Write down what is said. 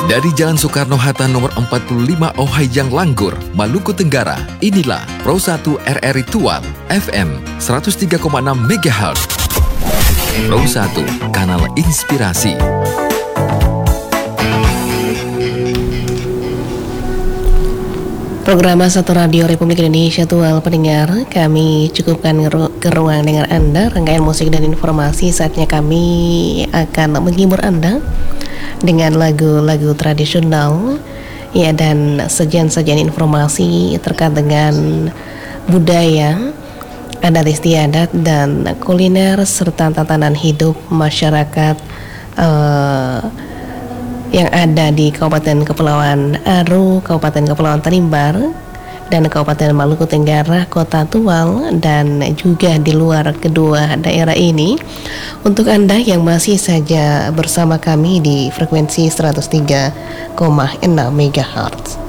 Dari Jalan Soekarno-Hatta nomor 45 Ohayang Langgur, Maluku Tenggara, inilah Pro 1 RRI Tual FM 103,6 MHz. Pro 1, kanal inspirasi. Program Satu Radio Republik Indonesia Tual pendengar, kami cukupkan ke ruang dengar Anda. Rangkaian musik dan informasi, saatnya kami akan menghibur Anda dengan lagu-lagu tradisional, ya, dan sajian-sajian informasi terkait dengan budaya, adat istiadat dan kuliner serta tatanan hidup masyarakat yang ada di Kabupaten Kepulauan Aru, Kabupaten Kepulauan Tanimbar, dan Kabupaten Maluku Tenggara, Kota Tual, dan juga di luar kedua daerah ini. Untuk Anda yang masih saja bersama kami di frekuensi 103,6 MHz.